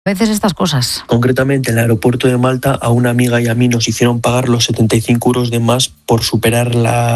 A veces estas cosas. Concretamente, en el aeropuerto de Malta, a una amiga y a mí nos hicieron pagar los 75 euros de más por superar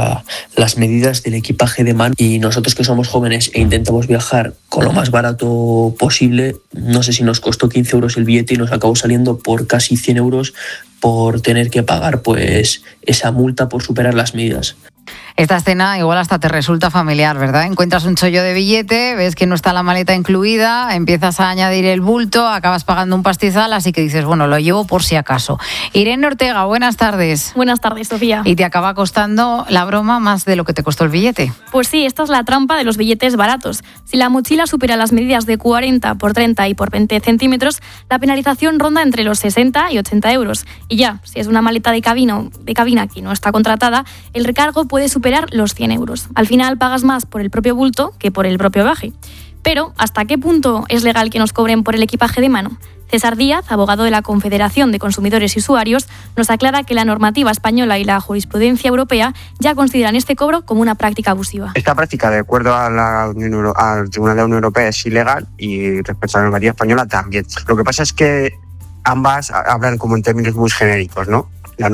las medidas del equipaje de mano. Y nosotros, que somos jóvenes e intentamos viajar con lo más barato posible, no sé si nos costó 15 euros el billete y nos acabó saliendo por casi 100 euros por tener que pagar pues esa multa por superar las medidas. Esta escena igual hasta te resulta familiar, ¿verdad? Encuentras un chollo de billete, ves que no está la maleta incluida, empiezas a añadir el bulto, acabas pagando un pastizal, así que dices, bueno, lo llevo por si acaso. Irene Ortega, buenas tardes. Buenas tardes, Sofía. ¿Y te acaba costando la broma más de lo que te costó el billete? Pues sí, esta es la trampa de los billetes baratos. Si la mochila supera las medidas de 40 por 30 y por 20 centímetros, la penalización ronda entre los 60 y 80 euros. Y ya, si es una maleta de cabina que no está contratada, el recargo puede superar los 100 euros. Al final pagas más por el propio bulto que por el propio bagaje. Pero, ¿hasta qué punto es legal que nos cobren por el equipaje de mano? César Díaz, abogado de la Confederación de Consumidores y Usuarios, nos aclara que la normativa española y la jurisprudencia europea ya consideran este cobro como una práctica abusiva. Esta práctica, de acuerdo a al Tribunal de la Unión Europea, es ilegal y respecto a la normativa española también. Lo que pasa es que ambas hablan como en términos muy genéricos, ¿no?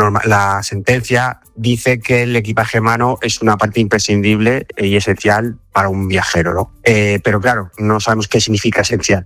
La sentencia dice que el equipaje de mano es una parte imprescindible y esencial para un viajero, ¿no? Pero claro, no sabemos qué significa esencial.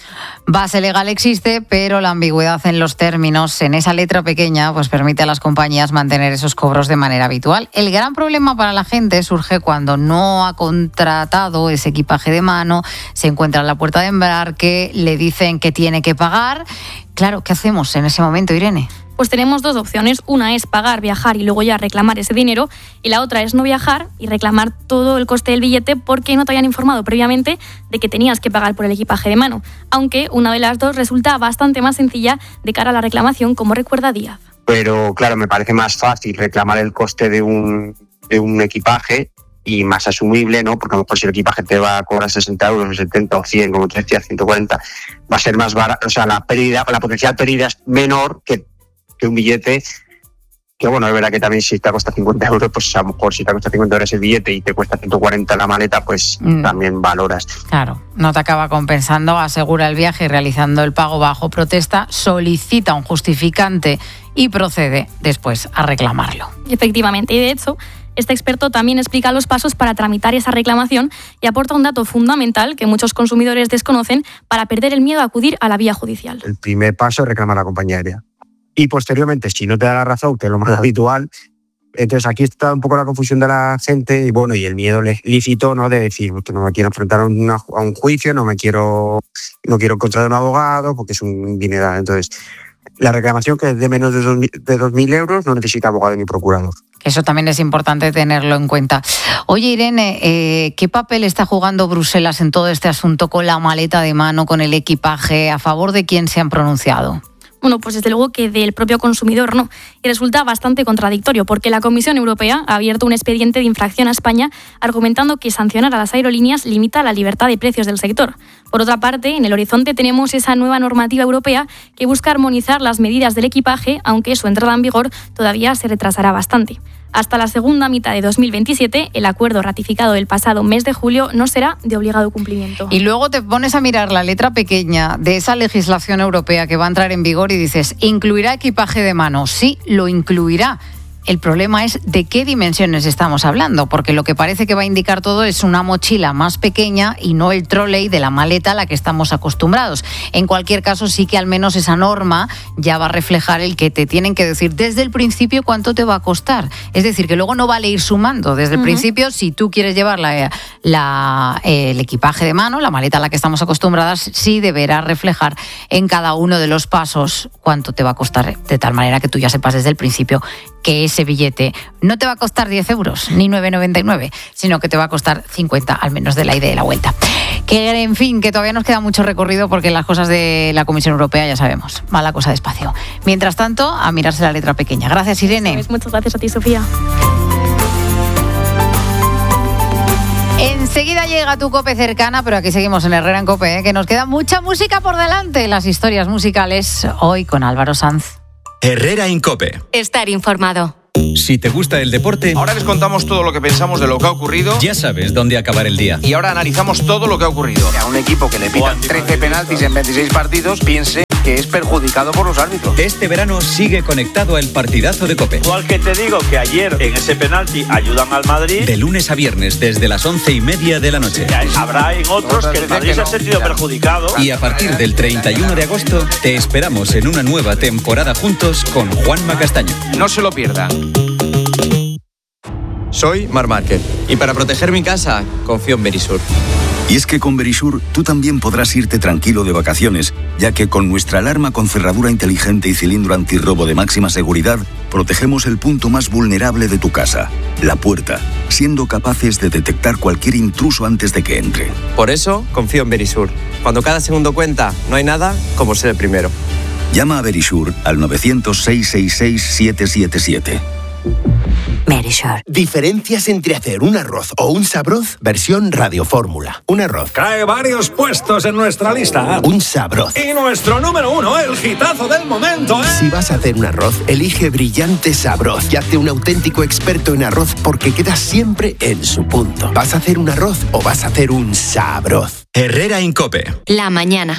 Base legal existe, pero la ambigüedad en los términos, en esa letra pequeña, pues permite a las compañías mantener esos cobros de manera habitual. El gran problema para la gente surge cuando no ha contratado ese equipaje de mano, se encuentra en la puerta de embarque, le dicen que tiene que pagar. Claro, ¿qué hacemos en ese momento, Irene? Pues tenemos dos opciones. Una es pagar, viajar y luego ya reclamar ese dinero. Y la otra es no viajar y reclamar todo el coste del billete porque no te habían informado previamente de que tenías que pagar por el equipaje de mano. Aunque una de las dos resulta bastante más sencilla de cara a la reclamación, como recuerda Díaz. Pero claro, me parece más fácil reclamar el coste de un equipaje y más asumible, ¿no? Porque a lo mejor si el equipaje te va a cobrar 60 euros, 70 o 100, como te decía, 140, va a ser más barato. O sea, la potencial pérdida es menor que un billete, que bueno, es verdad que también si te cuesta 50 euros, pues a lo mejor si te cuesta 50 euros el billete y te cuesta 140 la maleta, pues también valoras. Claro, no te acaba compensando, asegura el viaje realizando el pago bajo protesta, solicita un justificante y procede después a reclamarlo. Efectivamente, y de hecho, este experto también explica los pasos para tramitar esa reclamación y aporta un dato fundamental que muchos consumidores desconocen para perder el miedo a acudir a la vía judicial. El primer paso es reclamar a la compañía aérea. Y posteriormente, si no te da la razón, que es lo más habitual, entonces aquí está un poco la confusión de la gente y bueno, y el miedo lícito, ¿no? De decir que no me quiero enfrentar a un juicio, no quiero contratar a un abogado porque es un dineral. Entonces, la reclamación que es de menos de 2.000 euros no necesita abogado ni procurador. Eso también es importante tenerlo en cuenta. Oye, Irene, ¿qué papel está jugando Bruselas en todo este asunto con la maleta de mano, con el equipaje? ¿A favor de quién se han pronunciado? Bueno, pues desde luego que del propio consumidor no. Y resulta bastante contradictorio porque la Comisión Europea ha abierto un expediente de infracción a España argumentando que sancionar a las aerolíneas limita la libertad de precios del sector. Por otra parte, en el horizonte tenemos esa nueva normativa europea que busca armonizar las medidas del equipaje, aunque su entrada en vigor todavía se retrasará bastante. Hasta la segunda mitad de 2027, el acuerdo ratificado el pasado mes de julio no será de obligado cumplimiento. Y luego te pones a mirar la letra pequeña de esa legislación europea que va a entrar en vigor y dices, ¿incluirá equipaje de mano? Sí, lo incluirá. El problema es de qué dimensiones estamos hablando, porque lo que parece que va a indicar todo es una mochila más pequeña y no el trolley de la maleta a la que estamos acostumbrados. En cualquier caso, sí que al menos esa norma ya va a reflejar el que te tienen que decir desde el principio cuánto te va a costar. Es decir, que luego no vale ir sumando. Desde el principio, si tú quieres llevar el equipaje de mano, la maleta a la que estamos acostumbradas, sí deberá reflejar en cada uno de los pasos cuánto te va a costar, de tal manera que tú ya sepas desde el principio que ese billete no te va a costar 10 euros ni 9,99, sino que te va a costar 50, al menos de la ida y de la vuelta. Que, en fin, que todavía nos queda mucho recorrido porque las cosas de la Comisión Europea, ya sabemos, va la cosa despacio. Mientras tanto, a mirarse la letra pequeña. Gracias, Irene. Muchas gracias a ti, Sofía. Enseguida llega tu COPE cercana, pero aquí seguimos en Herrera en COPE, que nos queda mucha música por delante. Las historias musicales hoy con Álvaro Sanz. Herrera en COPE. Estar informado. Si te gusta el deporte, ahora les contamos todo lo que pensamos de lo que ha ocurrido. Ya sabes dónde acabar el día. Y ahora analizamos todo lo que ha ocurrido. A un equipo que le pitan 13 penaltis en 26 partidos, piense que es perjudicado por los árbitros. Este verano sigue conectado al partidazo de COPE. Igual que te digo que ayer en ese penalti ayudan al Madrid. De lunes a viernes desde las 11:30 de la noche. Habrá en otros que el Madrid se ha sentido perjudicado. Y a partir del 31 de agosto te esperamos en una nueva temporada juntos con Juanma Castaño. No se lo pierdan. Soy Marc Márquez y para proteger mi casa confío en Verisur. Y es que con Verisur tú también podrás irte tranquilo de vacaciones, ya que con nuestra alarma con cerradura inteligente y cilindro antirrobo de máxima seguridad, protegemos el punto más vulnerable de tu casa, la puerta, siendo capaces de detectar cualquier intruso antes de que entre. Por eso confío en Verisur. Cuando cada segundo cuenta, no hay nada como ser el primero. Llama a Verisur al 900-666-777. Verisur. Diferencias entre hacer un arroz o un sabroz, versión radiofórmula. Un arroz. Cae varios puestos en nuestra lista. Un sabroz. Y nuestro número 1, el hitazo del momento, ¿eh? Si vas a hacer un arroz, elige Brillante Sabroz y hazte un auténtico experto en arroz porque quedas siempre en su punto. ¿Vas a hacer un arroz o vas a hacer un sabroz? Herrera en COPE. La mañana.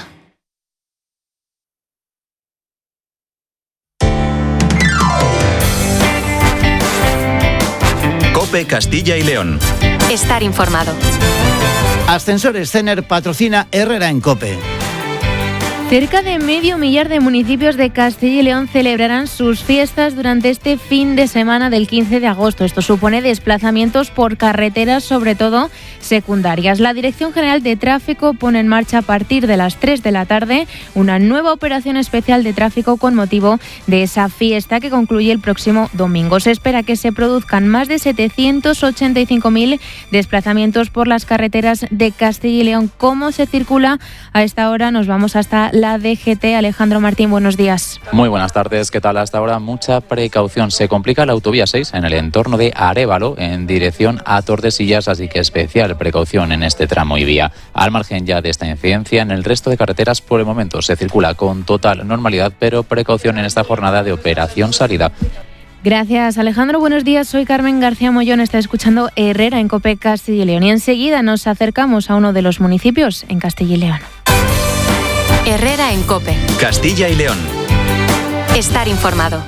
COPE Castilla y León. Estar informado. Ascensores Cener patrocina Herrera en COPE. Cerca de 500.000 de municipios de Castilla y León celebrarán sus fiestas durante este fin de semana del 15 de agosto. Esto supone desplazamientos por carreteras, sobre todo secundarias. La Dirección General de Tráfico pone en marcha a partir de las 3 de la tarde una nueva operación especial de tráfico con motivo de esa fiesta que concluye el próximo domingo. Se espera que se produzcan más de 785.000 desplazamientos por las carreteras de Castilla y León. ¿Cómo se circula a esta hora? Nos vamos hasta la DGT. Alejandro Martín, buenos días. Muy buenas tardes. ¿Qué tal? Hasta ahora mucha precaución. Se complica la autovía 6 en el entorno de Arévalo en dirección a Tordesillas, así que especial precaución en este tramo y vía. Al margen ya de esta incidencia, en el resto de carreteras por el momento se circula con total normalidad, pero precaución en esta jornada de operación salida. Gracias, Alejandro. Buenos días. Soy Carmen García Mollón. Está escuchando Herrera en COPE Castilla y León. Y enseguida nos acercamos a uno de los municipios en Castilla y León. Herrera en COPE. Castilla y León. Estar informado.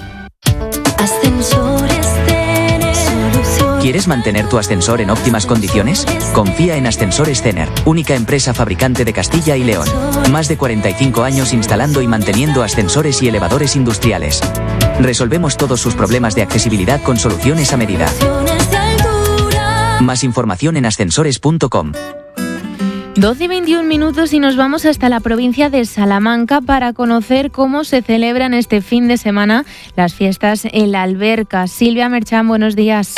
¿Quieres mantener tu ascensor en óptimas condiciones? Confía en Ascensores Cener, única empresa fabricante de Castilla y León. Más de 45 años instalando y manteniendo ascensores y elevadores industriales. Resolvemos todos sus problemas de accesibilidad con soluciones a medida. Más información en ascensores.com. 12:21 y nos vamos hasta la provincia de Salamanca para conocer cómo se celebran este fin de semana las fiestas en la Alberca. Silvia Merchán, buenos días.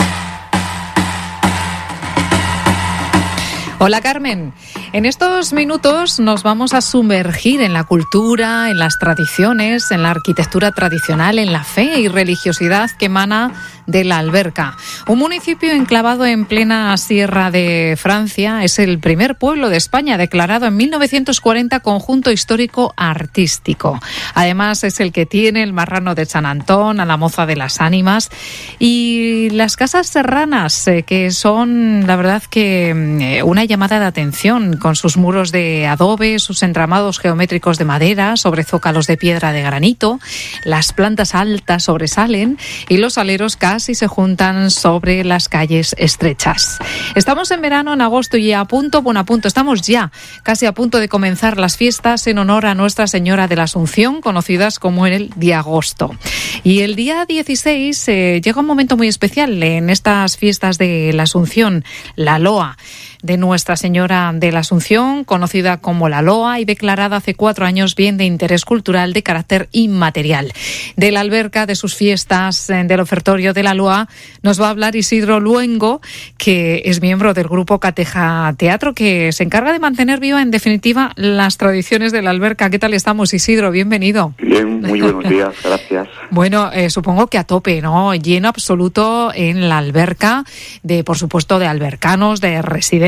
Hola Carmen, en estos minutos nos vamos a sumergir en la cultura, en las tradiciones, en la arquitectura tradicional, en la fe y religiosidad que emana de la Alberca. Un municipio enclavado en plena sierra de Francia, es el primer pueblo de España declarado en 1940 conjunto histórico artístico. Además es el que tiene el Marrano de San Antón, a la Moza de las Ánimas y las casas serranas que son la verdad que una llamada de atención con sus muros de adobe, sus entramados geométricos de madera sobre zócalos de piedra de granito, las plantas altas sobresalen y los aleros casi se juntan sobre las calles estrechas. Estamos en verano, en agosto y estamos ya casi a punto de comenzar las fiestas en honor a Nuestra Señora de la Asunción, conocidas como el Diagosto. Y el día 16 llega un momento muy especial en estas fiestas de la Asunción, la Loa de Nuestra Señora de la Asunción, conocida como la Loa y declarada hace 4 años bien de interés cultural de carácter inmaterial. De la Alberca, de sus fiestas, del ofertorio de la Loa, nos va a hablar Isidro Luengo, que es miembro del grupo Cateja Teatro, que se encarga de mantener viva, en definitiva, las tradiciones de la Alberca. ¿Qué tal estamos, Isidro? Bienvenido. Bien, muy buenos días, gracias. Bueno, supongo que a tope, ¿no? Lleno absoluto en la Alberca, por supuesto, de albercanos, de residentes,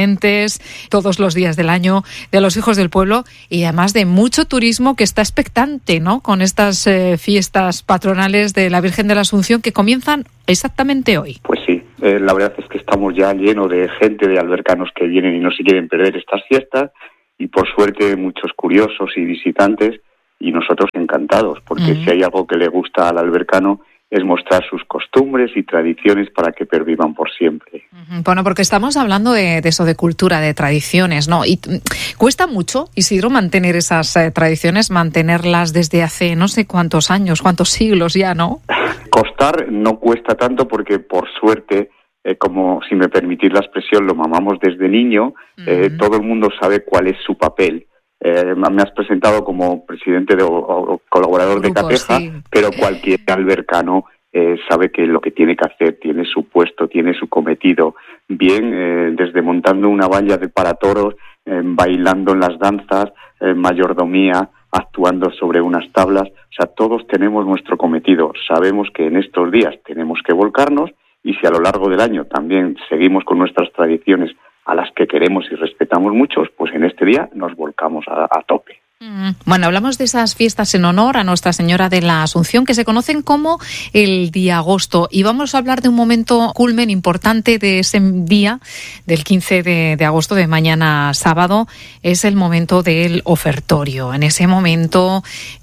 diferentes, todos los días del año, de los hijos del pueblo y además de mucho turismo que está expectante, ¿no?, con estas fiestas patronales de la Virgen de la Asunción que comienzan exactamente hoy. Pues sí, la verdad es que estamos ya llenos de gente, de albercanos que vienen y no se quieren perder estas fiestas y por suerte muchos curiosos y visitantes y nosotros encantados, porque si hay algo que le gusta al albercano es mostrar sus costumbres y tradiciones para que pervivan por siempre. Bueno, porque estamos hablando de eso, de cultura, de tradiciones, ¿no? Y cuesta mucho, Isidro, mantener esas tradiciones, mantenerlas desde hace no sé cuántos años, cuántos siglos ya, ¿no? Costar no cuesta tanto porque, por suerte, como, si me permitís la expresión, lo mamamos desde niño, todo el mundo sabe cuál es su papel. Me has presentado como presidente o colaborador de Cateja, sí, pero cualquier albercano sabe que lo que tiene que hacer, tiene su puesto, tiene su cometido, bien desde montando una valla para toros, bailando en las danzas, mayordomía, actuando sobre unas tablas, o sea, todos tenemos nuestro cometido, sabemos que en estos días tenemos que volcarnos y si a lo largo del año también seguimos con nuestras tradiciones a las que queremos y respetamos muchos, pues en este día nos volcamos a tope. Bueno, hablamos de esas fiestas en honor a Nuestra Señora de la Asunción que se conocen como el Día Agosto y vamos a hablar de un momento culmen importante de ese día del 15 de agosto, de mañana sábado, es el momento del ofertorio. En ese momento,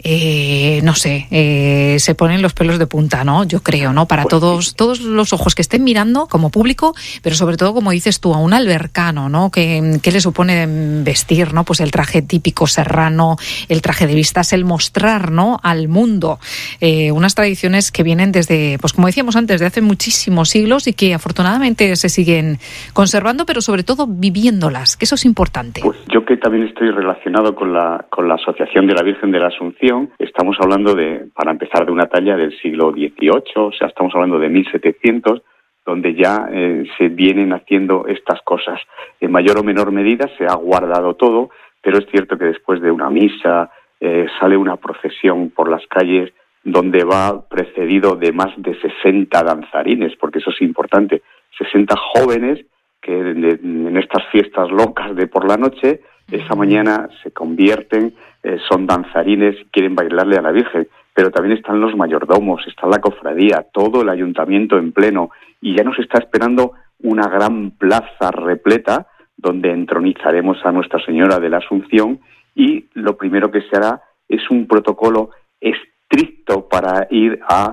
no sé, se ponen los pelos de punta, ¿no? Yo creo, ¿no? Para todos los ojos que estén mirando como público, pero sobre todo, como dices tú, a un albercano, ¿no? ¿Qué le supone vestir, ¿no? Pues el traje típico serrano, el traje de vistas, el mostrar, ¿no?, al mundo unas tradiciones que vienen desde, pues como decíamos antes, de hace muchísimos siglos y que afortunadamente se siguen conservando, pero sobre todo viviéndolas, que eso es importante. Pues yo que también estoy relacionado con la Asociación de la Virgen de la Asunción, estamos hablando para empezar, de una talla del siglo XVIII, o sea, estamos hablando de 1700, donde ya se vienen haciendo estas cosas. En mayor o menor medida se ha guardado todo, pero es cierto que después de una misa sale una procesión por las calles donde va precedido de más de 60 danzarines, porque eso es importante, 60 jóvenes que en estas fiestas locas de por la noche, esa mañana se convierten, son danzarines, quieren bailarle a la Virgen, pero también están los mayordomos, está la cofradía, todo el ayuntamiento en pleno, y ya nos está esperando una gran plaza repleta donde entronizaremos a Nuestra Señora de la Asunción y lo primero que se hará es un protocolo estricto para ir a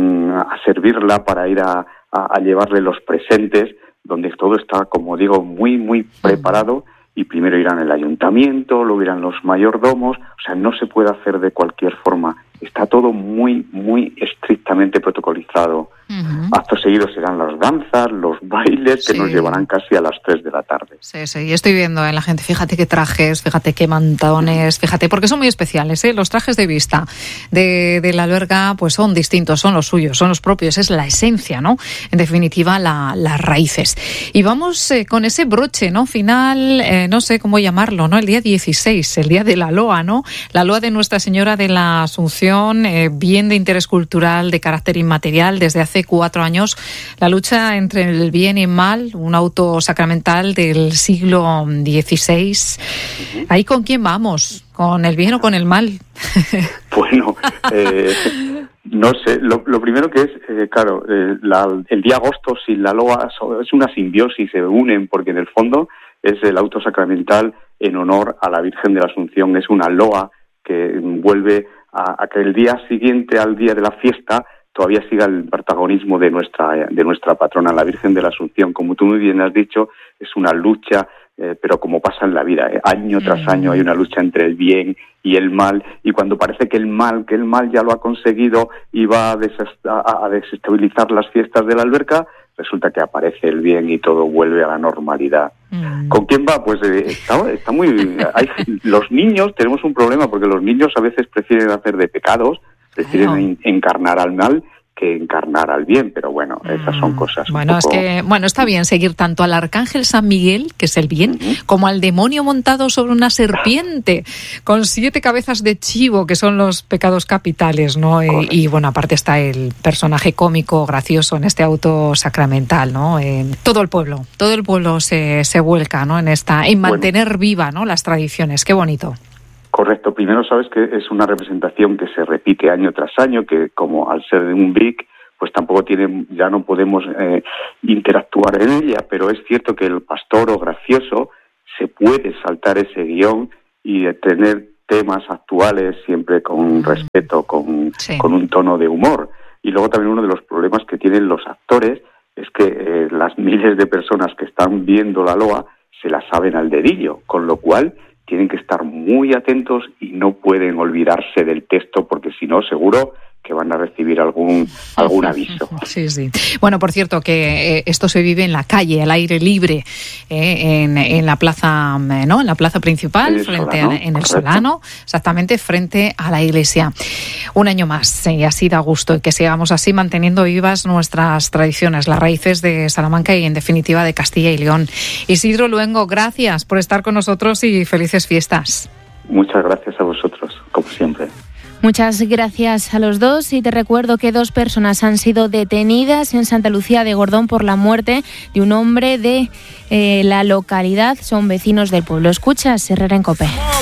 servirla, para ir a llevarle los presentes, donde todo está, como digo, muy, muy preparado y primero irán el ayuntamiento, luego irán los mayordomos, o sea, no se puede hacer de cualquier forma, está todo muy, muy estrictamente protocolizado. Acto seguido serán las danzas, los bailes, que nos llevarán casi a las 3 de la tarde. Sí, y estoy viendo en la gente, fíjate qué trajes, fíjate qué mantones, fíjate, porque son muy especiales, los trajes de vista de la alberga pues son distintos, son los suyos, son los propios, es la esencia, ¿no? En definitiva, las raíces. Y vamos con ese broche, ¿no? Final, no sé cómo llamarlo, ¿no? El día 16, el día de la loa, ¿no? La loa de Nuestra Señora de la Asunción, bien de interés cultural, de carácter inmaterial, desde hace 4 años, la lucha entre el bien y el mal, un auto sacramental del siglo XVI. ¿Ahí con quién vamos? ¿Con el bien o con el mal? Bueno, no sé. Lo primero que es, claro, el día agosto sin la loa es una simbiosis, se unen, porque en el fondo es el auto sacramental en honor a la Virgen de la Asunción. Es una loa que vuelve a que el día siguiente al día de la fiesta todavía siga el protagonismo de nuestra patrona, la Virgen de la Asunción. Como tú muy bien has dicho, es una lucha, pero como pasa en la vida, año tras año hay una lucha entre el bien y el mal, y cuando parece que el mal ya lo ha conseguido y va a desestabilizar las fiestas de la alberca, resulta que aparece el bien y todo vuelve a la normalidad. ¿Con quién va? Pues está muy... los niños, tenemos un problema, porque los niños a veces prefieren hacer de pecados, prefieren encarnar al mal que encarnar al bien, pero bueno, esas son cosas. Bueno, un poco... está bien seguir tanto al arcángel San Miguel, que es el bien, como al demonio montado sobre una serpiente, con 7 cabezas de chivo, que son los pecados capitales, ¿no? Y bueno, aparte está el personaje cómico, gracioso en este auto sacramental, ¿no? Todo el pueblo se vuelca, ¿no? En mantener viva, ¿no? Las tradiciones. Qué bonito. Correcto. Primero, sabes que es una representación que se repite año tras año, que como al ser de un BRIC, pues tampoco ya no podemos interactuar en ella, pero es cierto que el pastor o gracioso se puede saltar ese guión y tener temas actuales siempre con respeto, con un tono de humor. Y luego también uno de los problemas que tienen los actores es que las miles de personas que están viendo la loa se la saben al dedillo, con lo cual tienen que estar muy atentos y no pueden olvidarse del texto, porque si no, seguro que van a recibir algún aviso. Sí. Bueno, por cierto, que esto se vive en la calle, al aire libre, en la plaza, ¿no? En la plaza principal, en el Solano, exactamente frente a la iglesia. Un año más, y así da gusto, y que sigamos así manteniendo vivas nuestras tradiciones, las raíces de Salamanca y, en definitiva, de Castilla y León. Isidro Luengo, gracias por estar con nosotros y felices fiestas. Muchas gracias a vosotros, como siempre. Muchas gracias a los dos y te recuerdo que 2 personas han sido detenidas en Santa Lucía de Gordón por la muerte de un hombre de la localidad. Son vecinos del pueblo. Escuchas Herrera en COPE.